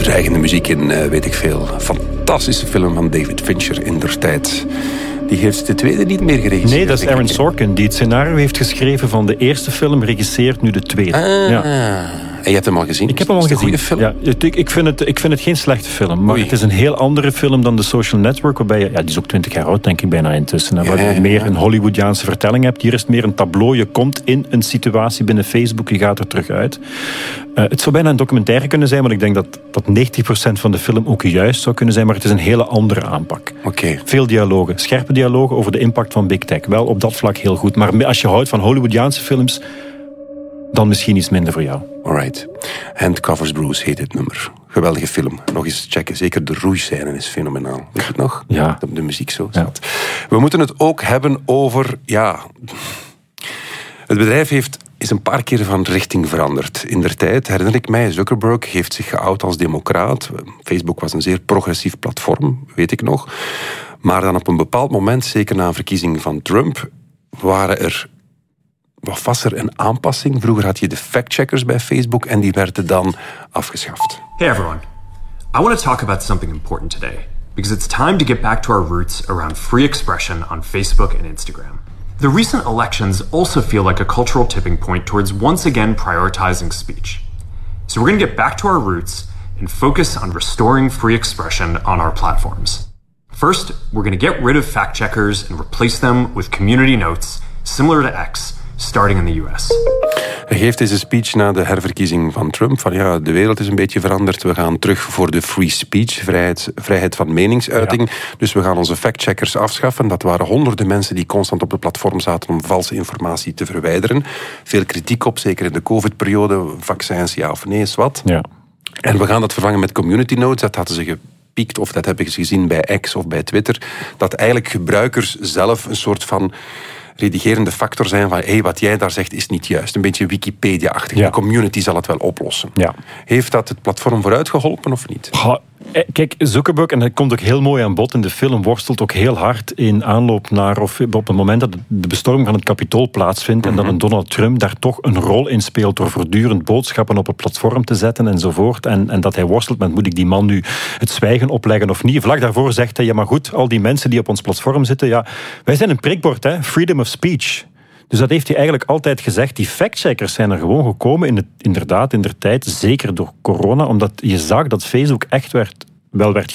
dreigende muziek in, weet ik veel. Fantastische film van David Fincher indertijd. Die heeft de tweede niet meer geregisseerd. Nee, dat is Aaron Sorkin die het scenario heeft geschreven van de eerste film, regisseert nu de tweede. Ja. En je hebt hem al gezien? Ik heb hem al gezien. Een goede film? Ja, ik vind het geen slechte film, maar het is een heel andere film dan The Social Network, waarbij je, die is ook 20 jaar oud, denk ik bijna intussen, waar je meer een Hollywoodiaanse vertelling hebt. Hier is het meer een tableau. Je komt in een situatie binnen Facebook, je gaat er terug uit. Het zou bijna een documentaire kunnen zijn, want ik denk dat 90% van de film ook juist zou kunnen zijn, maar het is een hele andere aanpak. Okay. Veel dialogen, scherpe dialogen over de impact van Big Tech. Wel op dat vlak heel goed, maar als je houdt van Hollywoodiaanse films, dan misschien iets minder voor jou. Alright. Hand Covers Bruce heet dit nummer. Geweldige film. Nog eens checken. Zeker de roeiscène is fenomenaal. Weet je het nog? Ja. De muziek zo zat. Ja. We moeten het ook hebben over... Het bedrijf is een paar keer van richting veranderd. Indertijd, herinner ik mij, Zuckerberg heeft zich geout als democraat. Facebook was een zeer progressief platform, weet ik nog. Maar dan op een bepaald moment, zeker na een verkiezing van Trump, was er een aanpassing. Vroeger had je de fact-checkers bij Facebook en die werden dan afgeschaft. Hey everyone. I want to talk about something important today, because it's time to get back to our roots around free expression on Facebook and Instagram. The recent elections also feel like a cultural tipping point towards once again prioritizing speech. So we're going to get back to our roots and focus on restoring free expression on our platforms. First, we're going to get rid of fact-checkers and replace them with community notes, similar to X, starting in the US. Hij geeft deze speech na de herverkiezing van Trump. Van de wereld is een beetje veranderd. We gaan terug voor de free speech, vrijheid van meningsuiting. Ja. Dus we gaan onze factcheckers afschaffen. Dat waren honderden mensen die constant op de platform zaten om valse informatie te verwijderen. Veel kritiek op, zeker in de COVID-periode. Vaccins, ja of nee, is wat. Ja. En we gaan dat vervangen met community notes. Dat hadden ze gepiekt, of dat hebben ze gezien bij X of bij Twitter. Dat eigenlijk gebruikers zelf een soort van redigerende factor zijn van wat jij daar zegt is niet juist. Een beetje Wikipedia-achtig. De community zal het wel oplossen. Ja. Heeft dat het platform vooruit geholpen of niet? Kijk, Zuckerberg, en dat komt ook heel mooi aan bod in de film, worstelt ook heel hard in aanloop naar, of op het moment dat de bestorming van het Capitool plaatsvindt, en dat een Donald Trump daar toch een rol in speelt door voortdurend boodschappen op het platform te zetten enzovoort. En dat hij worstelt met, moet ik die man nu het zwijgen opleggen of niet? Vlak daarvoor zegt hij, maar goed, al die mensen die op ons platform zitten, wij zijn een prikbord, freedom of speech. Dus dat heeft hij eigenlijk altijd gezegd. Die factcheckers zijn er gewoon gekomen, inderdaad, in der tijd, zeker door corona, omdat je zag dat Facebook echt werd